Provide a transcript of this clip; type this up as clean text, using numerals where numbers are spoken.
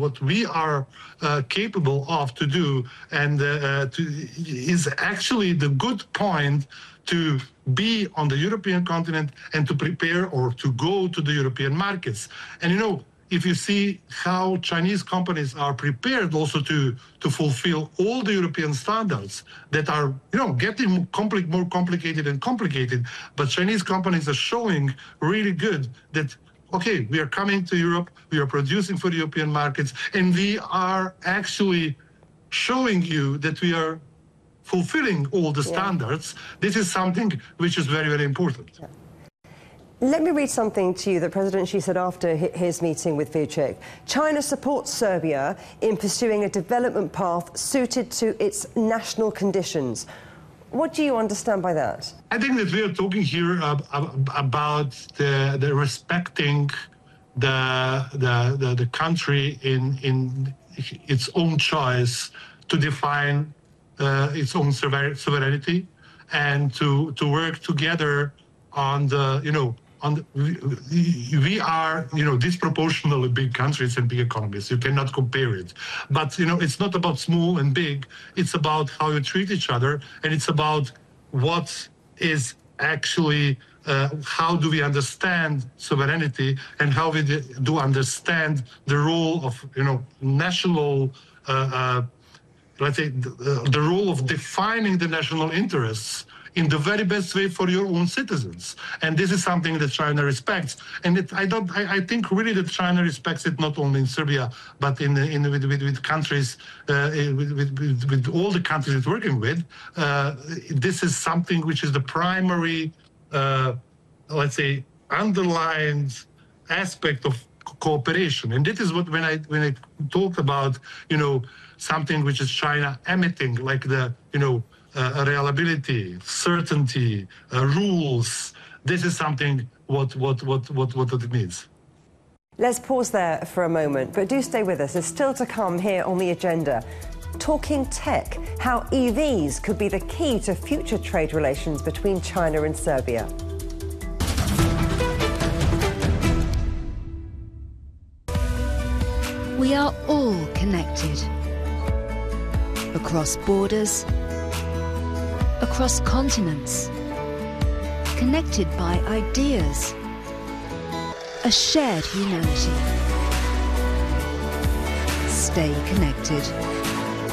what we are capable of to do, and is actually the good point to be on the European continent and to prepare or to go to the European markets. And if you see how Chinese companies are prepared also to fulfill all the European standards that are, getting more complicated and complicated, but Chinese companies are showing really good that, okay, we are coming to Europe, we are producing for the European markets, and we are actually showing you that we are fulfilling all the standards. This is something which is very, very important. Yeah. Let me read something to you that President Xi said after his meeting with Vučić. China supports Serbia in pursuing a development path suited to its national conditions. What do you understand by that? I think that we are talking here about the respecting the country in its own choice to define its own sovereignty and to work together on the, we are, disproportionately big countries and big economies. You cannot compare it. But, it's not about small and big. It's about how you treat each other. And it's about what is actually, how do we understand sovereignty and how we do understand the role of, national, let's say, the role of defining the national interests in the very best way for your own citizens. And this is something that China respects. And I think really that China respects it not only in Serbia, but with countries, with all the countries it's working with. This is something which is the primary, let's say, underlined aspect of cooperation. And this is what, when I talk about, something which is China emitting, like the, reliability, certainty, rules. This is something what it means. Let's pause there for a moment, but do stay with us. There's still to come here on the agenda. Talking tech, how EVs could be the key to future trade relations between China and Serbia. We are all connected. Across borders, across continents, connected by ideas, a shared humanity. Stay connected.